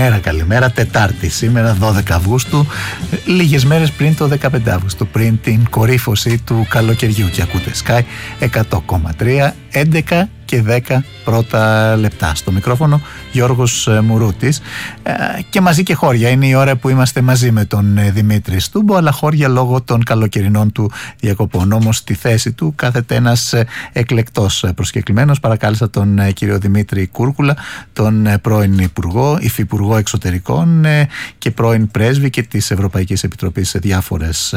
Καλημέρα. Τετάρτη σήμερα, 12 Αυγούστου, λίγες μέρες πριν το 15 Αυγούστου, πριν την κορύφωση του καλοκαιριού. Και ακούτε Sky 100,3, 11 και 10 πρώτα λεπτά. Στο μικρόφωνο Γιώργος Μουρούτης, και μαζί και χώρια. Είναι η ώρα που είμαστε μαζί με τον Δημήτρη Στούμπο, αλλά χώρια λόγω των καλοκαιρινών του διακοπών. Όμως στη θέση του κάθεται ένας εκλεκτός προσκεκλημένος. Παρακάλεσα τον κύριο Δημήτρη Κούρκουλα, τον πρώην Υπουργό, Υφυπουργό Εξωτερικών και πρώην πρέσβη και της Ευρωπαϊκής Επιτροπής σε διάφορες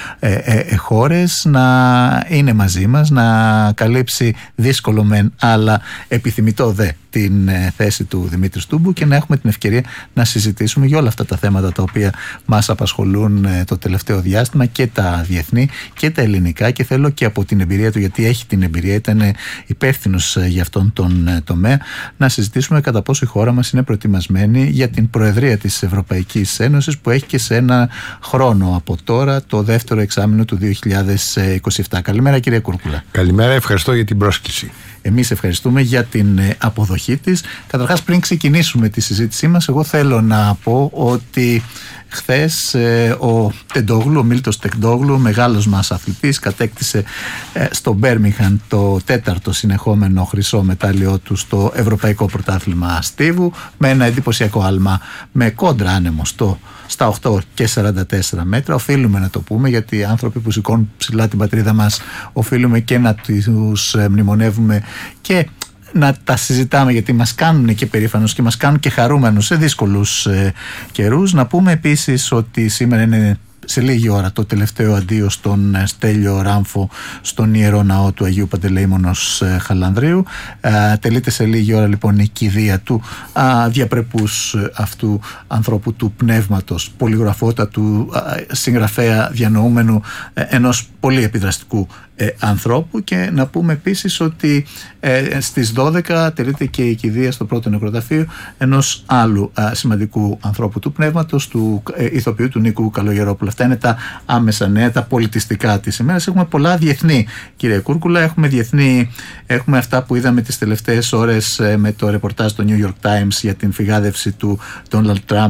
χώρες, να είναι μαζί μας, να καλύψει δύσκολο μεν αλλά επιθυμητό δε την θέση του Δημήτρη Στούμπου και να έχουμε την ευκαιρία να συζητήσουμε για όλα αυτά τα θέματα τα οποία μας απασχολούν το τελευταίο διάστημα, και τα διεθνή και τα ελληνικά, και θέλω και από την εμπειρία του, γιατί έχει την εμπειρία, ήταν υπεύθυνος για αυτόν τον τομέα, να συζητήσουμε κατά πόσο η χώρα μας είναι προετοιμασμένη για την Προεδρία της Ευρωπαϊκής Ένωσης που έχει και σε ένα χρόνο από τώρα, το δεύτερο εξάμηνο του 2027. Καλημέρα κύριε Κούρκουλα. Καλημέρα, ευχαριστώ για την πρόσκληση. Εμείς ευχαριστούμε για την αποδοχή της. Καταρχάς, πριν ξεκινήσουμε τη συζήτησή μας, εγώ θέλω να πω ότι χθες ο Τεντόγλου, ο Μίλτος Τεντόγλου, μεγάλος μας αθλητής, κατέκτησε στο Μπέρμιγχαμ το 4ο συνεχόμενο χρυσό μετάλλιό του στο Ευρωπαϊκό Πρωτάθλημα Στίβου, με ένα εντυπωσιακό άλμα με κόντρα άνεμο στα 8 και 44 μέτρα. Οφείλουμε να το πούμε, γιατί οι άνθρωποι που σηκώνουν ψηλά την πατρίδα μας οφείλουμε και να τους μνημονεύουμε και να τα συζητάμε, γιατί μας κάνουν και περήφανος και μας κάνουν και χαρούμενους σε δύσκολους καιρούς. Να πούμε επίσης ότι σήμερα είναι σε λίγη ώρα το τελευταίο αντίο στον Στέλιο Ράμφο στον Ιερό Ναό του Αγίου Παντελεήμονος Χαλανδρίου. Τελείται σε λίγη ώρα λοιπόν η κηδεία του διαπρεπούς αυτού ανθρώπου του πνεύματος, πολυγραφότατου συγγραφέα, διανοούμενου, ενός πολύ επιδραστικού ανθρώπου. Και να πούμε επίσης ότι στις 12 τελείται και η κηδεία στο πρώτο νεκροταφείο ενός άλλου σημαντικού ανθρώπου του πνεύματος, του ηθοποιού του Νίκου Καλογερόπουλου. Αυτά είναι τα άμεσα νέα, τα πολιτιστικά της ημέρας. Έχουμε πολλά διεθνή, κύριε Κούρκουλα. Έχουμε αυτά που είδαμε τις τελευταίες ώρες με το ρεπορτάζ του New York Times για την φυγάδευση του Ντόναλντ Τραμπ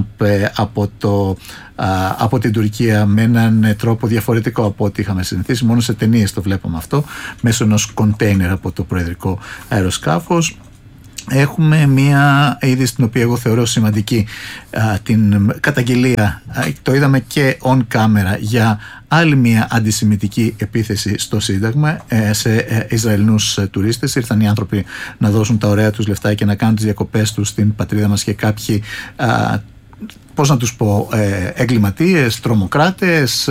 από την Τουρκία με έναν τρόπο διαφορετικό από ό,τι είχαμε συνηθίσει. Μόνο σε ταινίες το βλέπαμε αυτό, μέσω ενός κοντέινερ από το προεδρικό αεροσκάφος. Έχουμε μία είδηση την οποία εγώ θεωρώ σημαντική, την καταγγελία, το είδαμε και on camera, για άλλη μία αντισημιτική επίθεση στο Σύνταγμα σε Ισραηλινούς τουρίστες. Ήρθαν οι άνθρωποι να δώσουν τα ωραία τους λεφτά και να κάνουν τις διακοπές τους στην πατρίδα μας, και κάποιοι πώς να τους πω, εγκληματίες, τρομοκράτες,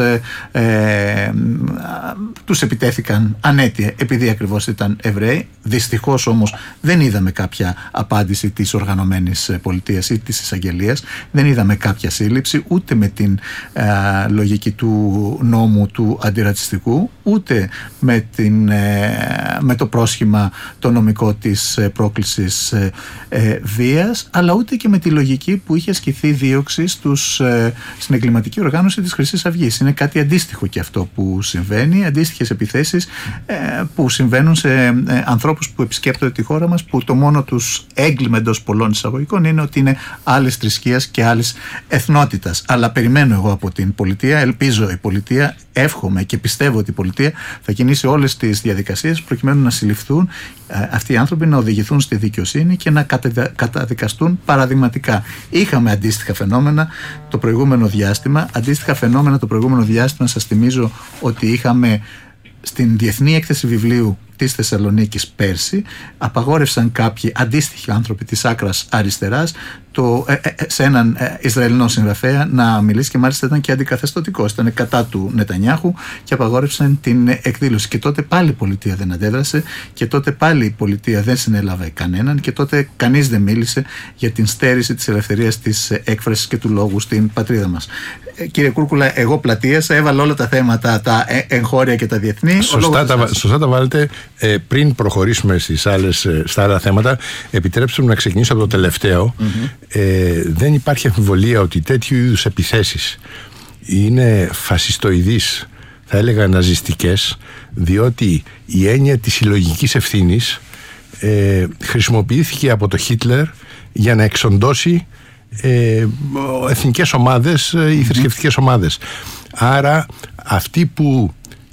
τους επιτέθηκαν ανέτεια επειδή ακριβώς ήταν Εβραίοι. Δυστυχώς όμως δεν είδαμε κάποια απάντηση της οργανωμένης πολιτείας ή της εισαγγελίας, δεν είδαμε κάποια σύλληψη ούτε με την λογική του νόμου του αντιρατσιστικού, ούτε με το πρόσχημα το νομικό της πρόκλησης βίας, αλλά ούτε και με τη λογική που είχε ασκηθεί δίωξη στην εγκληματική οργάνωση της Χρυσής Αυγής. Είναι κάτι αντίστοιχο και αυτό που συμβαίνει, αντίστοιχες επιθέσεις που συμβαίνουν σε ανθρώπους που επισκέπτονται τη χώρα μας, που το μόνο τους έγκλημα εντός πολλών εισαγωγικών είναι ότι είναι άλλης θρησκείας και άλλης εθνότητας. Αλλά περιμένω εγώ από την πολιτεία, ελπίζω η πολιτεία, εύχομαι και πιστεύω ότι η πολιτεία θα κινήσει όλες τις διαδικασίες προκειμένου να συλληφθούν αυτοί οι άνθρωποι, να οδηγηθούν στη δικαιοσύνη και να καταδικαστούν παραδειγματικά. Είχαμε αντίστοιχα φαινόμενα το προηγούμενο διάστημα. Σας θυμίζω ότι είχαμε στην Διεθνή Έκθεση Βιβλίου της Θεσσαλονίκης πέρσι, απαγόρευσαν κάποιοι αντίστοιχοι άνθρωποι της άκρας αριστεράς σε έναν Ισραηλινό συγγραφέα να μιλήσει, και μάλιστα ήταν και αντικαθεστωτικός, ήταν κατά του Νετανιάχου, και απαγόρευσαν την εκδήλωση. Και τότε πάλι η πολιτεία δεν αντέδρασε, και τότε πάλι η πολιτεία δεν συνέλαβε κανέναν, και τότε κανείς δεν μίλησε για την στέρηση της ελευθερίας της έκφρασης και του λόγου στην πατρίδα μας. Κύριε Κούρκουλα, εγώ πλατείασα, έβαλα όλα τα θέματα, τα εγχώρια και τα διεθνή. Σωστά τα βάλετε. Πριν προχωρήσουμε στα άλλα θέματα, επιτρέψτε μου να ξεκινήσω από το τελευταίο. Δεν υπάρχει αμφιβολία ότι τέτοιου είδους επιθέσεις είναι φασιστοειδείς, θα έλεγα ναζιστικές, διότι η έννοια της συλλογικής ευθύνης χρησιμοποιήθηκε από το Χίτλερ για να εξοντώσει εθνικές ομάδες ή θρησκευτικές ομάδες. Άρα αυτοί που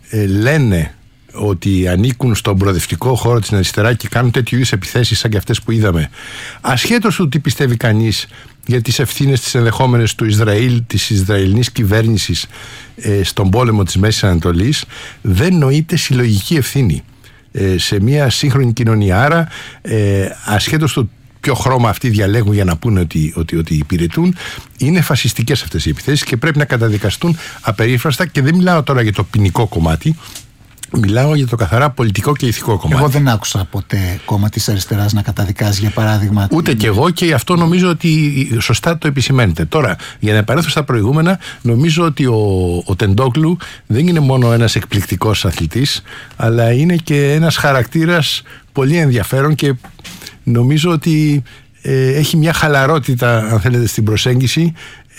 λένε ότι ανήκουν στον προοδευτικό χώρο της αριστερά και κάνουν τέτοιου είδους επιθέσεις σαν και αυτές που είδαμε, ασχέτως του τι πιστεύει κανείς για τις ευθύνες τις ενδεχόμενες του Ισραήλ, της Ισραηλινής κυβέρνησης στον πόλεμο της Μέσης Ανατολής, δεν νοείται συλλογική ευθύνη σε μια σύγχρονη κοινωνία. Άρα ασχέτως του ποιο χρώμα αυτοί διαλέγουν για να πούνε ότι υπηρετούν, είναι φασιστικές αυτές οι επιθέσεις και πρέπει να καταδικαστούν απερίφραστα. Και δεν μιλάω τώρα για το ποινικό κομμάτι, μιλάω για το καθαρά πολιτικό και ηθικό κομμάτι. Εγώ δεν άκουσα ποτέ κόμμα της αριστεράς να καταδικάζει, για παράδειγμα. Ούτε κι εγώ, και αυτό νομίζω ότι σωστά το επισημαίνεται. Τώρα, για να επανέλθω στα προηγούμενα, νομίζω ότι ο Τεντόγλου δεν είναι μόνο ένας εκπληκτικός αθλητής, αλλά είναι και ένας χαρακτήρας πολύ ενδιαφέρον και νομίζω ότι έχει μια χαλαρότητα, αν θέλετε, στην προσέγγιση,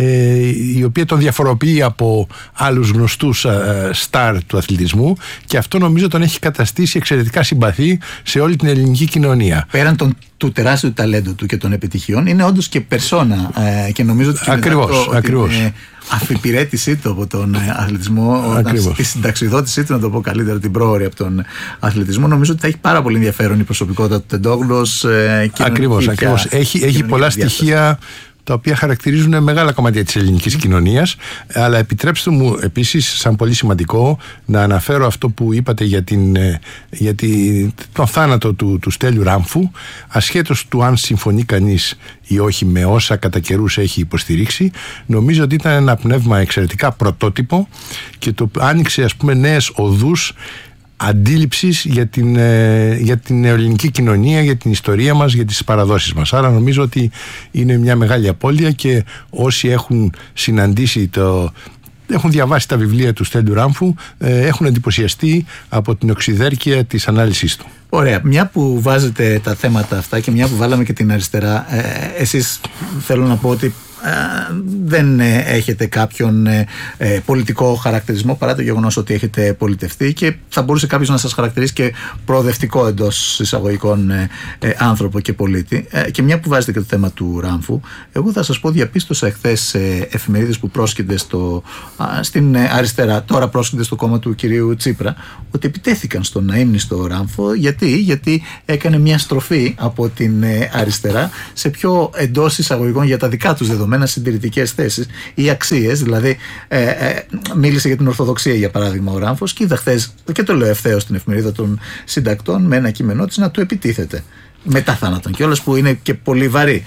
η οποία τον διαφοροποιεί από άλλους γνωστούς στάρ του αθλητισμού, και αυτό νομίζω τον έχει καταστήσει εξαιρετικά συμπαθή σε όλη την ελληνική κοινωνία. Πέραν του τεράστιου ταλέντου του και των επιτυχιών, είναι όντως και περσόνα, και νομίζω ότι ακριβώς. Την αφιπηρέτησή του από τον αθλητισμό, τη συνταξιδότησή του, να το πω καλύτερα, την πρόωρη από τον αθλητισμό, νομίζω ότι θα έχει πάρα πολύ ενδιαφέρον η προσωπικότητα του Τεντόγλου. Ακριβώς. Έχει πολλά στοιχεία τα οποία χαρακτηρίζουν μεγάλα κομμάτια της ελληνικής κοινωνίας. Αλλά επιτρέψτε μου επίσης, σαν πολύ σημαντικό, να αναφέρω αυτό που είπατε για τον θάνατο του Στέλιου Ράμφου, ασχέτως του αν συμφωνεί κανείς ή όχι με όσα κατά καιρούς έχει υποστηρίξει. Νομίζω ότι ήταν ένα πνεύμα εξαιρετικά πρωτότυπο και το άνοιξε, ας πούμε, νέες οδούς αντίληψης για την ελληνική κοινωνία, για την ιστορία μας, για τις παραδόσεις μας. Άρα νομίζω ότι είναι μια μεγάλη απώλεια, και όσοι έχουν συναντήσει έχουν διαβάσει τα βιβλία του Στέλιου Ράμφου, έχουν εντυπωσιαστεί από την οξυδέρκεια της ανάλυσης του. Ωραία. Μια που βάζετε τα θέματα αυτά και μια που βάλαμε και την αριστερά, εσείς, θέλω να πω ότι δεν έχετε κάποιον πολιτικό χαρακτηρισμό, παρά το γεγονός ότι έχετε πολιτευτεί, και θα μπορούσε κάποιος να σας χαρακτηρίσει και προοδευτικό εντός εισαγωγικών άνθρωπο και πολίτη. Και μια που βάζετε και το θέμα του Ράμφου, εγώ θα σας πω, διαπίστωσα εχθές εφημερίδες που πρόσκυνται στην αριστερά, τώρα πρόσκυνται στο κόμμα του κυρίου Τσίπρα, ότι επιτέθηκαν στον αείμνηστο Ράμφο. Γιατί έκανε μια στροφή από την αριστερά σε πιο εντός εισαγωγικών για τα δικά τους δεδομένα συντηρητικές θέσεις ή αξίες. Δηλαδή μίλησε για την Ορθοδοξία, για παράδειγμα, ο Ράμφος, και είδα χθες, και το λέω ευθέως, στην εφημερίδα των συντακτών με ένα κείμενό της να του επιτίθεται μετά θάνατον κιόλας, που είναι και πολύ βαρύ.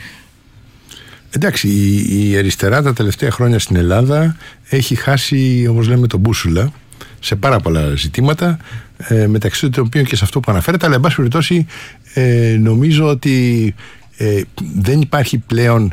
Εντάξει, η αριστερά τα τελευταία χρόνια στην Ελλάδα έχει χάσει, όπως λέμε, τον μπούσουλα σε πάρα πολλά ζητήματα, μεταξύ των οποίων και σε αυτό που αναφέρεται, αλλά εν πάση περιπτώσει νομίζω ότι δεν υπάρχει πλέον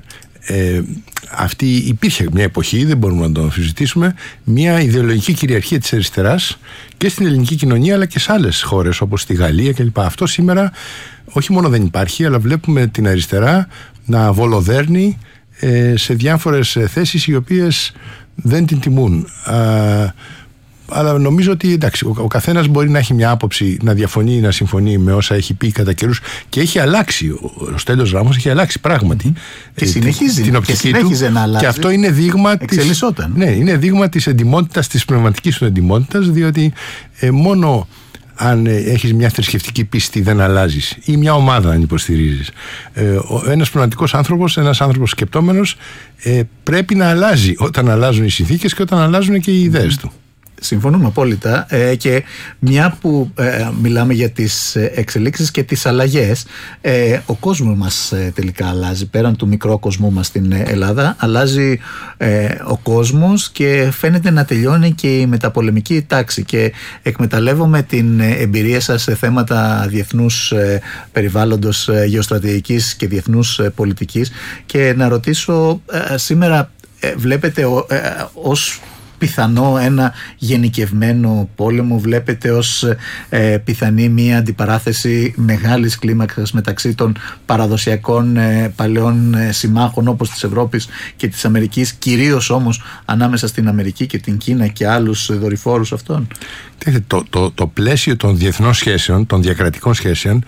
υπήρχε μια εποχή, δεν μπορούμε να το αμφισβητήσουμε, μια ιδεολογική κυριαρχία της αριστεράς και στην ελληνική κοινωνία, αλλά και σε άλλες χώρες όπως στη Γαλλία κλπ. Αυτό σήμερα όχι μόνο δεν υπάρχει, αλλά βλέπουμε την αριστερά να βολοδέρνει σε διάφορες θέσεις οι οποίες δεν την τιμούν. Αλλά νομίζω ότι, εντάξει, ο καθένας μπορεί να έχει μια άποψη, να διαφωνεί ή να συμφωνεί με όσα έχει πει κατά καιρούς, και έχει αλλάξει. Ο Στέλιος Ράμος έχει αλλάξει πράγματι. Και συνεχίζει την οπτική του, να αλλάζει. Και αυτό είναι δείγμα είναι δείγμα της εντιμότητας, της πνευματικής του εντιμότητας, διότι μόνο αν έχεις μια θρησκευτική πίστη δεν αλλάζεις, ή μια ομάδα αν υποστηρίζεις. Ένας πνευματικός άνθρωπος, ένας άνθρωπος σκεπτόμενος, πρέπει να αλλάζει όταν αλλάζουν οι συνθήκες και όταν αλλάζουν και οι ιδέες του. Συμφωνούμε απόλυτα, και μια που μιλάμε για τις εξελίξεις και τις αλλαγές, ο κόσμος μας τελικά αλλάζει. Πέραν του μικρού κόσμου μας στην Ελλάδα, αλλάζει ο κόσμος και φαίνεται να τελειώνει και η μεταπολεμική τάξη, και εκμεταλλεύομαι την εμπειρία σας σε θέματα διεθνούς περιβάλλοντος, γεωστρατηγικής και διεθνούς πολιτικής, και να ρωτήσω, σήμερα βλέπετε ως πιθανό ένα γενικευμένο πόλεμο, βλέπετε ως πιθανή μια αντιπαράθεση μεγάλης κλίμακας μεταξύ των παραδοσιακών παλαιών συμμάχων όπως της Ευρώπης και της Αμερικής, κυρίως όμως ανάμεσα στην Αμερική και την Κίνα και άλλους δορυφόρους αυτών? Το πλαίσιο των διεθνών σχέσεων, των διακρατικών σχέσεων,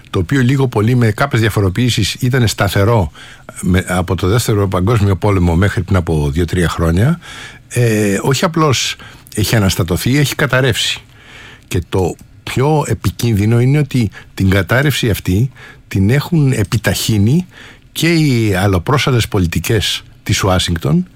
το οποίο λίγο πολύ με κάποιες διαφοροποιήσεις ήταν σταθερό από το Δεύτερο Παγκόσμιο Πόλεμο μέχρι πριν από 2-3 χρόνια, όχι απλώς έχει αναστατωθεί, έχει καταρρεύσει. Και το πιο επικίνδυνο είναι ότι την κατάρρευση αυτή την έχουν επιταχύνει και οι αλλοπρόσαλες πολιτικές της Ουάσιγκτον,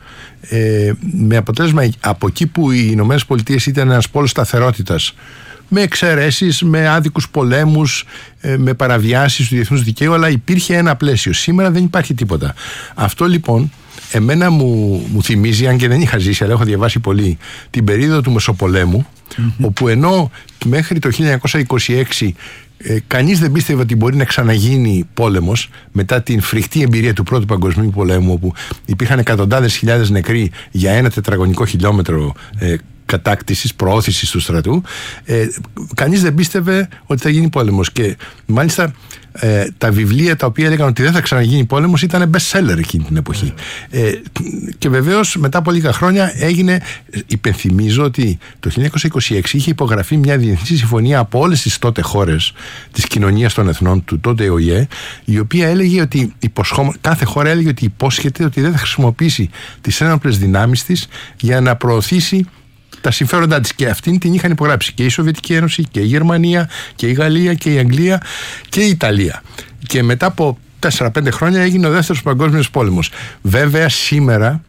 με αποτέλεσμα από εκεί που οι Ηνωμένες Πολιτείες ήταν ένας πόλος σταθερότητας, με εξαιρέσεις, με άδικους πολέμους, με παραβιάσεις του διεθνούς δικαίου, αλλά υπήρχε ένα πλαίσιο. Σήμερα δεν υπάρχει τίποτα. Αυτό λοιπόν εμένα μου θυμίζει, αν και δεν είχα ζήσει, αλλά έχω διαβάσει πολύ, την περίοδο του Μεσοπολέμου, όπου ενώ μέχρι το 1926 κανείς δεν πίστευε ότι μπορεί να ξαναγίνει πόλεμος μετά την φρικτή εμπειρία του Πρώτου Παγκοσμίου Πολέμου, όπου υπήρχαν εκατοντάδες χιλιάδες νεκροί για 1 τετραγωνικό χιλιόμετρο κατάκτησης, προώθησης του στρατού, κανείς δεν πίστευε ότι θα γίνει πόλεμος. Και μάλιστα τα βιβλία τα οποία έλεγαν ότι δεν θα ξαναγίνει πόλεμος ήταν best seller εκείνη την εποχή. Και βεβαίως μετά από λίγα χρόνια έγινε, υπενθυμίζω ότι το 1926 είχε υπογραφεί μια διεθνή συμφωνία από όλες τις τότε χώρες της κοινωνίας των εθνών του τότε ΟΗΕ, η οποία έλεγε ότι κάθε χώρα έλεγε ότι υπόσχεται ότι δεν θα χρησιμοποιήσει τις ένοπλες δυνάμεις της για να προωθήσει τα συμφέροντά της, και αυτήν την είχαν υπογράψει και η Σοβιετική Ένωση και η Γερμανία και η Γαλλία και η Αγγλία και η Ιταλία. Και μετά από 4-5 χρόνια έγινε ο Δεύτερος Παγκόσμιος Πόλεμος. Βέβαια σήμερα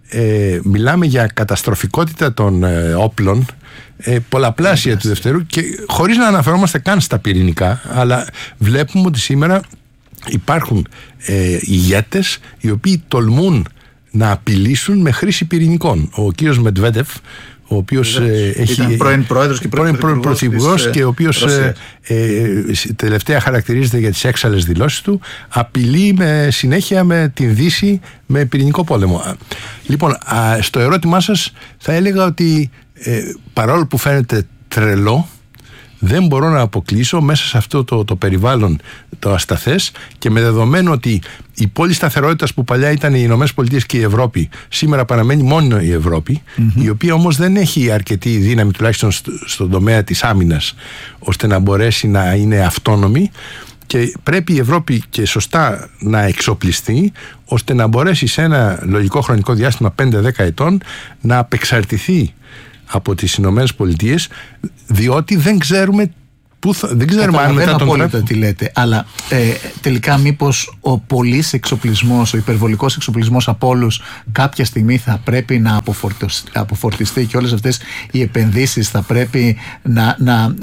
μιλάμε για καταστροφικότητα των όπλων, πολλαπλάσια του Δευτέρου, και χωρίς να αναφερόμαστε καν στα πυρηνικά, αλλά βλέπουμε ότι σήμερα υπάρχουν ηγέτες οι οποίοι τολμούν να απειλήσουν με χρήση πυρηνικών. Ο κύριος Μετβέντεφ, ο οποίος ήταν πρώην πρόεδρος και πρώην πρωθυπουργός, και ο οποίος τελευταία χαρακτηρίζεται για τις έξαλλες δηλώσεις του, απειλεί συνέχεια με την Δύση με πυρηνικό πόλεμο. Λοιπόν, στο ερώτημά σας θα έλεγα ότι παρόλο που φαίνεται τρελό, δεν μπορώ να αποκλείσω μέσα σε αυτό το περιβάλλον το ασταθές, και με δεδομένο ότι η πόλη σταθερότητας που παλιά ήταν οι Ηνωμένες Πολιτείες και η Ευρώπη, σήμερα παραμένει μόνο η Ευρώπη, η οποία όμως δεν έχει αρκετή δύναμη, τουλάχιστον στον τομέα της άμυνας, ώστε να μπορέσει να είναι αυτόνομη, και πρέπει η Ευρώπη και σωστά να εξοπλιστεί ώστε να μπορέσει σε ένα λογικό χρονικό διάστημα 5-10 ετών να απεξαρτηθεί από τις Ηνωμένες Πολιτείες, διότι δεν ξέρουμε δεν ξέρουμε αν μετά τον απόλυτα τι λέτε, αλλά τελικά μήπως ο πολύς εξοπλισμός, ο υπερβολικός εξοπλισμός από όλους κάποια στιγμή θα πρέπει να αποφορτιστεί, και όλες αυτές οι επενδύσεις θα πρέπει να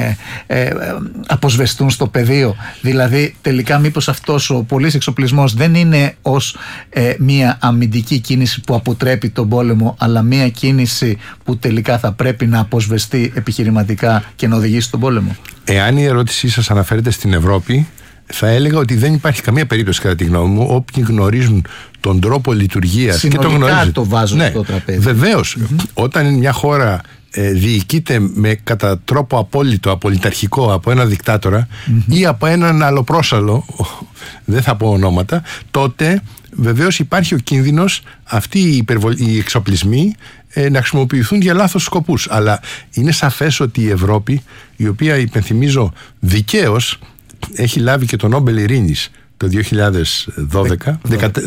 αποσβεστούν στο πεδίο. Δηλαδή τελικά μήπως αυτός ο πολύς εξοπλισμός δεν είναι ως μια αμυντική κίνηση που αποτρέπει τον πόλεμο, αλλά μια κίνηση που τελικά θα πρέπει να αποσβεστεί επιχειρηματικά και να οδηγήσει στον πόλεμο. Εάν η ερώτησή σας αναφέρεται στην Ευρώπη, θα έλεγα ότι δεν υπάρχει καμία περίπτωση, κατά τη γνώμη μου, όποιοι γνωρίζουν τον τρόπο λειτουργίας και το γνωρίζουν. Το βάζω στο τραπέζι. Βεβαίως, όταν μια χώρα διοικείται κατά τρόπο απόλυτο, απολυταρχικό από ένα δικτάτορα ή από έναν αλλοπρόσαλο, δεν θα πω ονόματα, τότε βεβαίως υπάρχει ο κίνδυνος αυτοί οι εξοπλισμοί να χρησιμοποιηθούν για λάθος σκοπούς. Αλλά είναι σαφές ότι η Ευρώπη, η οποία υπενθυμίζω δικαίως έχει λάβει και το Νόμπελ Ειρήνης το 2014,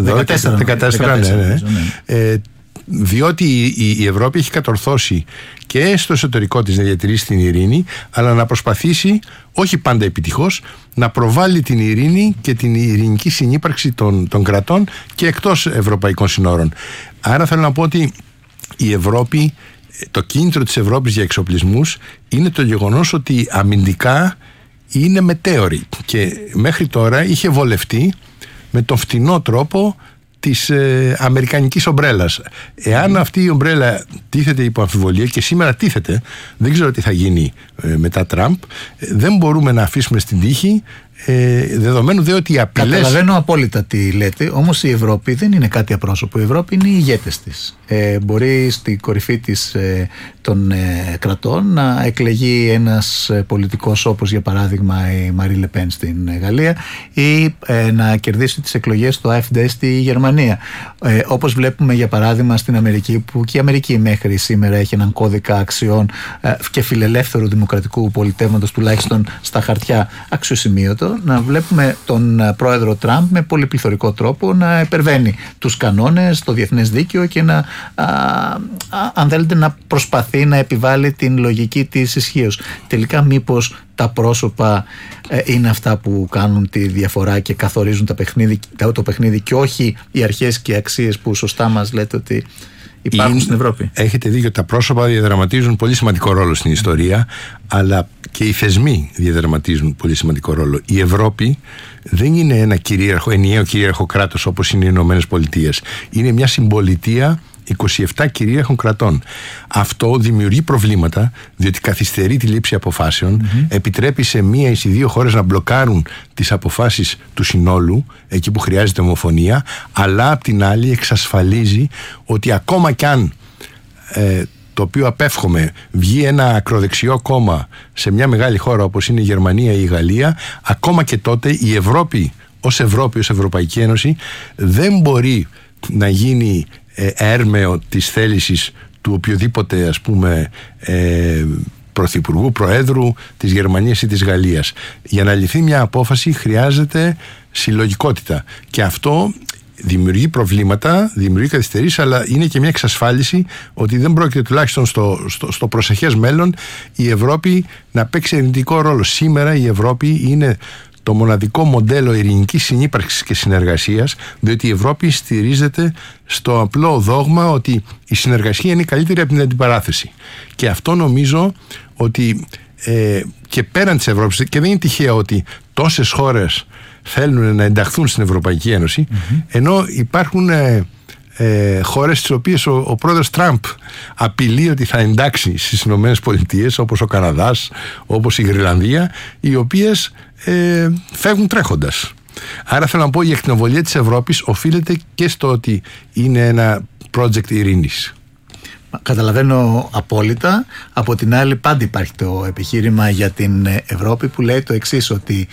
διότι η Ευρώπη έχει κατορθώσει και στο εσωτερικό της να διατηρήσει την ειρήνη, αλλά να προσπαθήσει, όχι πάντα επιτυχώς, να προβάλλει την ειρήνη και την ειρηνική συνύπαρξη των κρατών και εκτός ευρωπαϊκών συνόρων. Άρα θέλω να πω ότι η Ευρώπη, το κίνητρο της Ευρώπης για εξοπλισμούς είναι το γεγονός ότι αμυντικά είναι μετέωρη, και μέχρι τώρα είχε βολευτεί με τον φτηνό τρόπο της αμερικανικής ομπρέλας. Εάν αυτή η ομπρέλα τίθεται υπό αμφιβολία, και σήμερα τίθεται, δεν ξέρω τι θα γίνει μετά Τραμπ, δεν μπορούμε να αφήσουμε στην τύχη, δεδομένου δε ότι οι απειλές... Καταλαβαίνω απόλυτα τι λέτε, όμως η Ευρώπη δεν είναι κάτι απρόσωπο. Η Ευρώπη είναι οι ηγέτες της. Μπορεί στην κορυφή της των κρατών να εκλεγεί ένας πολιτικός, όπως για παράδειγμα η Μαρί Λεπέν στην Γαλλία, ή να κερδίσει τις εκλογές στο AfD στη Γερμανία. Όπως βλέπουμε για παράδειγμα στην Αμερική, που και η Αμερική μέχρι σήμερα έχει έναν κώδικα αξιών και φιλελεύθερου δημοκρατικού πολιτεύματος, τουλάχιστον στα χαρτιά, αξιοσημείωτο. ενδιαφέρον να βλέπουμε τον πρόεδρο Τραμπ με πολυπληθωρικό τρόπο να υπερβαίνει τους κανόνες, το διεθνές δίκαιο και να, αν θέλετε, να προσπαθεί να επιβάλλει την λογική της ισχύως. Τελικά μήπως τα πρόσωπα είναι αυτά που κάνουν τη διαφορά και καθορίζουν το παιχνίδι και όχι οι αρχές και οι αξίες που σωστά μας λέτε ότι υπάρχουν στην Ευρώπη? Έχετε δίκιο, τα πρόσωπα διαδραματίζουν πολύ σημαντικό ρόλο στην ιστορία, αλλά και οι θεσμοί διαδραματίζουν πολύ σημαντικό ρόλο. Η Ευρώπη δεν είναι ένα ενιαίο κυρίαρχο κράτος όπως είναι οι Ηνωμένες Πολιτείες. Είναι μια συμπολιτεία 27 κυρίαρχων κρατών. Αυτό δημιουργεί προβλήματα, διότι καθυστερεί τη λήψη αποφάσεων, επιτρέπει σε μία ή σε δύο χώρες να μπλοκάρουν τις αποφάσεις του συνόλου, εκεί που χρειάζεται ομοφωνία, αλλά απ' την άλλη εξασφαλίζει ότι ακόμα κι αν το οποίο απέφχομαι βγει ένα ακροδεξιό κόμμα σε μια μεγάλη χώρα όπως είναι η Γερμανία ή η Γαλλία, ακόμα και τότε η Ευρώπη ως Ευρωπαϊκή Ένωση δεν μπορεί να γίνει έρμεο της θέλησης του οποιοδήποτε, ας πούμε, πρωθυπουργού, προέδρου της Γερμανίας ή της Γαλλίας. Για να ληφθεί μια απόφαση χρειάζεται συλλογικότητα, και αυτό δημιουργεί προβλήματα, δημιουργεί καθυστερήσεις, αλλά είναι και μια εξασφάλιση ότι δεν πρόκειται, τουλάχιστον στο προσεχές μέλλον, η Ευρώπη να παίξει αρνητικό ρόλο. Σήμερα η Ευρώπη είναι το μοναδικό μοντέλο ειρηνικής συνύπαρξης και συνεργασίας, διότι η Ευρώπη στηρίζεται στο απλό δόγμα ότι η συνεργασία είναι καλύτερη από την αντιπαράθεση. Και αυτό νομίζω ότι και πέραν της Ευρώπης, και δεν είναι τυχαίο ότι τόσες χώρες θέλουν να ενταχθούν στην Ευρωπαϊκή Ένωση, ενώ υπάρχουν χώρες στις οποίες ο πρόεδρος Τραμπ απειλεί ότι θα εντάξει στις Ηνωμένες Πολιτείες, όπως ο Καναδάς, όπως η Γρυλανδία, οι οποίες φεύγουν τρέχοντας. Άρα θέλω να πω, η ακτινοβολία της Ευρώπης οφείλεται και στο ότι είναι ένα project ειρήνης. Καταλαβαίνω απόλυτα. Από την άλλη, πάντα υπάρχει το επιχείρημα για την Ευρώπη που λέει το εξής, ότι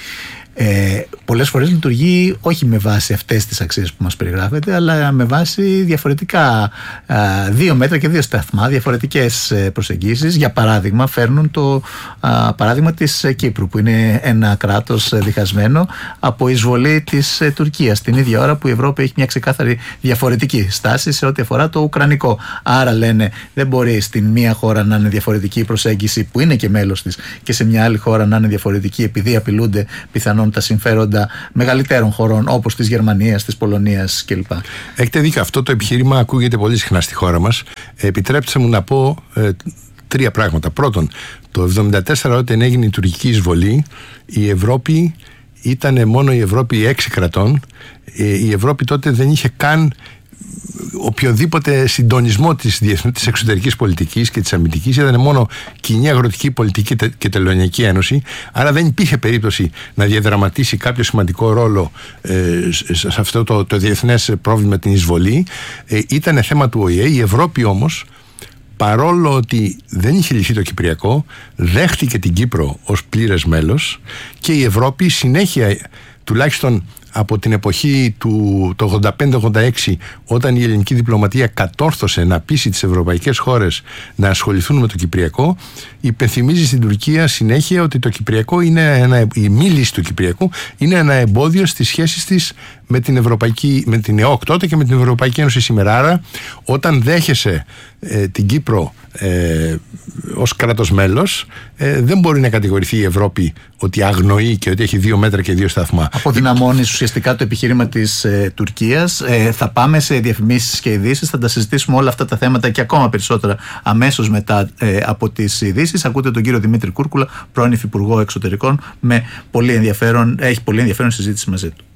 πολλές φορές λειτουργεί όχι με βάση αυτές τις αξίες που μας περιγράφεται, αλλά με βάση διαφορετικά 2 μέτρα και 2 σταθμά, διαφορετικές προσεγγίσεις. Για παράδειγμα, φέρνουν το παράδειγμα της Κύπρου, που είναι ένα κράτος διχασμένο από εισβολή της Τουρκίας, την ίδια ώρα που η Ευρώπη έχει μια ξεκάθαρη διαφορετική στάση σε ό,τι αφορά το ουκρανικό. Άρα λένε, δεν μπορεί στην μία χώρα να είναι διαφορετική η προσέγγιση, που είναι και μέλος της, και σε μια άλλη χώρα να είναι διαφορετική επειδή απειλούνται πιθανόν τα συμφέροντα μεγαλύτερων χωρών όπως της Γερμανίας, της Πολωνίας κλπ. Έχετε δίκιο. Αυτό το επιχείρημα ακούγεται πολύ συχνά στη χώρα μας. Επιτρέψτε μου να πω 3 πράγματα. Πρώτον, το 1974, όταν έγινε η τουρκική εισβολή, η Ευρώπη ήταν μόνο η Ευρώπη 6 κρατών. Η Ευρώπη τότε δεν είχε καν οποιοδήποτε συντονισμό της εξωτερικής πολιτικής και της αμυντικής. Ήταν μόνο κοινή αγροτική πολιτική και τελωνιακή ένωση. Άρα δεν υπήρχε περίπτωση να διαδραματίσει κάποιο σημαντικό ρόλο σε αυτό το διεθνές πρόβλημα, την εισβολή. Ήταν θέμα του ΟΗΕ. Η Ευρώπη όμως, παρόλο ότι δεν είχε λυθεί το Κυπριακό, δέχτηκε την Κύπρο ως πλήρες μέλος, και η Ευρώπη συνέχεια, τουλάχιστον από την εποχή του 85-86, όταν η ελληνική διπλωματία κατόρθωσε να πείσει τις ευρωπαϊκές χώρες να ασχοληθούν με το Κυπριακό, υπενθυμίζει στην Τουρκία συνέχεια ότι το Κυπριακό είναι η μη λύση του Κυπριακού είναι ένα εμπόδιο στις σχέσεις της με την ΕΟΚ τότε και με την Ευρωπαϊκή Ένωση σήμερα. Άρα, όταν δέχεσαι την Κύπρο ως κράτος μέλος, δεν μπορεί να κατηγορηθεί η Ευρώπη ότι αγνοεί και ότι έχει 2 μέτρα και 2 σταθμά. Αποδυναμώνεις ουσιαστικά το επιχείρημα της Τουρκίας. Θα πάμε σε διαφημίσεις και ειδήσεις, θα τα συζητήσουμε όλα αυτά τα θέματα και ακόμα περισσότερα αμέσως μετά από τις ειδήσεις. Ακούτε τον κύριο Δημήτρη Κούρκουλα, πρώην Υφυπουργό Εξωτερικών, με πολύ ενδιαφέρον, έχει πολύ ενδιαφέρον συζήτηση μαζί του.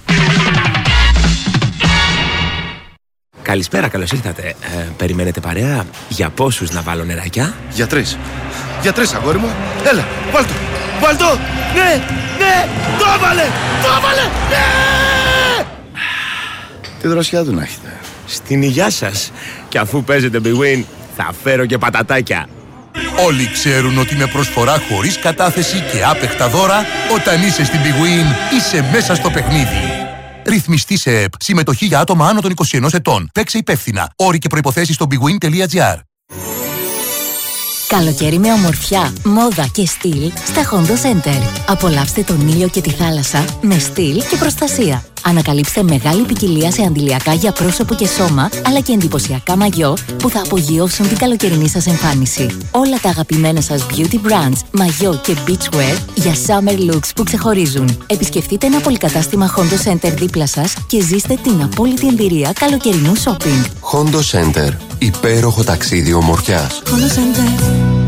Καλησπέρα, καλώς ήρθατε. Περιμένετε παρέα? Για πόσους να βάλω νεράκια? Για 3. Για 3, αγόρι μου. Έλα, βάλ' το. Βάλ' το. Ναι, ναι, το έβαλε. Το έβαλε. Ναι. Τι δροσιά του να έχετε. Στην υγειά σας. Και αφού παίζετε Big Win, θα φέρω και πατατάκια. Όλοι ξέρουν ότι με προσφορά χωρίς κατάθεση και άπεχτα δώρα, όταν είσαι στην Big Win, είσαι μέσα στο παιχνίδι. Ρυθμιστή σε ΕΠ. Συμμετοχή για άτομα άνω των 21 ετών. Παίξε υπεύθυνα. Όροι και προϋποθέσεις στο bigwin.gr. Καλοκαίρι με ομορφιά, μόδα και στυλ στα Hondo Center. Απολαύστε τον ήλιο και τη θάλασσα με στυλ και προστασία. Ανακαλύψτε μεγάλη ποικιλία σε αντιλιακά για πρόσωπο και σώμα, αλλά και εντυπωσιακά μαγιό που θα απογειώσουν την καλοκαιρινή σας εμφάνιση. Όλα τα αγαπημένα σας beauty brands, μαγιό και beachwear για summer looks που ξεχωρίζουν. Επισκεφτείτε ένα πολυκατάστημα Hondo Center δίπλα σας και ζήστε την απόλυτη εμπειρία καλοκαιρινού shopping. Hondo Center. Υπέροχο ταξίδι ομορφιάς. Hondo Center.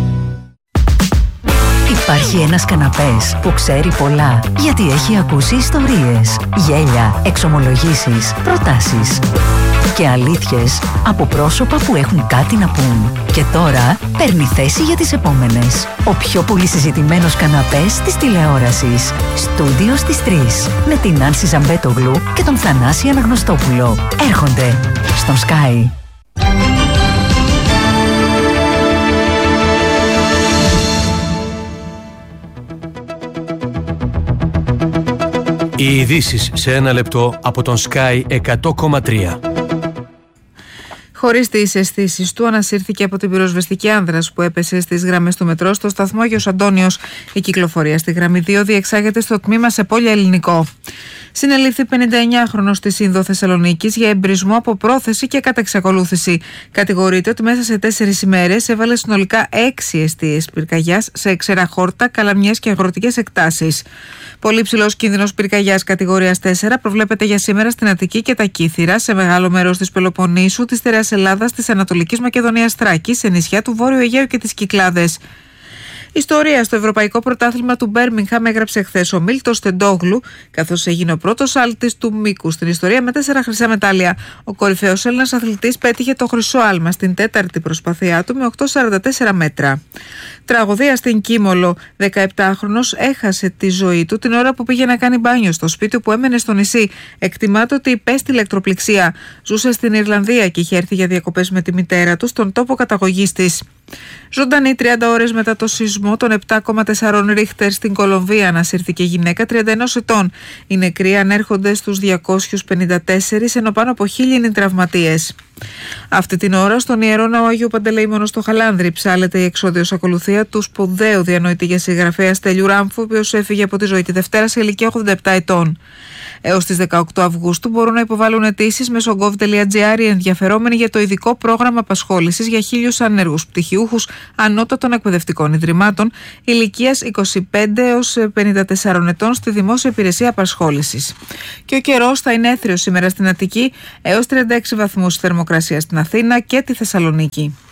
Υπάρχει ένας καναπές που ξέρει πολλά, γιατί έχει ακούσει ιστορίες, γέλια, εξομολογήσεις, προτάσεις και αλήθειες από πρόσωπα που έχουν κάτι να πούν. Και τώρα παίρνει θέση για τις επόμενες. Ο πιο πολύ συζητημένος καναπές της τηλεόρασης. Στούντιο στις 3. Με την Άνση Ζαμπέτογλου και τον Θανάση Αναγνωστόπουλο. Έρχονται στον Sky. Οι ειδήσεις σε ένα λεπτό από τον Sky 100,3. Χωρίς τις αισθήσεις του, ανασύρθηκε από την πυροσβεστική άνδρας που έπεσε στις γραμμές του μετρό στο σταθμό Άγιος Αντώνιος. Η κυκλοφορία στη γραμμή 2 διεξάγεται στο τμήμα σε πόλια Ελληνικό. Συνελήφθη 59χρονος στη Σύνδο Θεσσαλονίκης για εμπρισμό από πρόθεση και κατά εξακολούθηση. Κατηγορείται ότι μέσα σε 4 ημέρες έβαλε συνολικά 6 εστίες πυρκαγιάς σε εξέρα χόρτα, καλαμιές και αγροτικές εκτάσεις. Πολύ ψηλός κίνδυνος πυρκαγιάς κατηγορίας 4 προβλέπεται για σήμερα στην Αττική και τα Κύθυρα, σε μεγάλο μέρος της Πελοποννήσου, της Στερεάς Ελλάδας, της Ανατολικής Μακεδονίας Θράκης, σε νησιά του Βόρειου Αιγαίου και τις Κυκλάδες. Ιστορία στο Ευρωπαϊκό Πρωτάθλημα του Μπέρμιγχαμ έγραψε χθες ο Μίλτος Τεντόγλου, καθώς έγινε ο πρώτος άλτης του μήκου στην ιστορία με 4 χρυσά μετάλλια. Ο κορυφαίος Έλληνας αθλητής πέτυχε το χρυσό άλμα στην 4η προσπάθειά του με 8,44 μέτρα. Τραγωδία στην Κίμολο. 17χρονος έχασε τη ζωή του την ώρα που πήγε να κάνει μπάνιο στο σπίτι που έμενε στο νησί. Εκτιμάται ότι υπέστη ηλεκτροπληξία. Ζούσε στην Ιρλανδία και είχε έρθει για διακοπές με τη μητέρα του στον τόπο καταγωγής της. Ζωντανή 30 ώρες μετά το σεισμό των 7,4 Ρίχτερ στην Κολομβία ανασύρθηκε γυναίκα 31 ετών. Οι νεκροί ανέρχονται στους 254, ενώ πάνω από 1.000 είναι τραυματίες. Αυτή την ώρα στον Ιερό Ναό Αγίου Παντελεήμονος στο Χαλάνδρι ψάλεται η εξώδιος ακολουθία του σπουδαίου διανοητή για συγγραφέα Στέλιου Ράμφου, ο οποίος έφυγε από τη ζωή τη Δευτέρα σε ηλικία 87 ετών. Έως τις 18 Αυγούστου μπορούν να υποβάλουν αιτήσεις μέσω gov.gr οι ενδιαφερόμενοι για το ειδικό πρόγραμμα απασχόλησης για 1.000 ανέργους πτυχιούχους ανώτατων εκπαιδευτικών ιδρυμάτων ηλικίας 25 έως 54 ετών στη δημόσια υπηρεσία απασχόλησης. Και ο καιρός θα είναι έθριος σήμερα στην Αττική, έως 36 βαθμούς θερμοκρασία στην Αθήνα και τη Θεσσαλονίκη.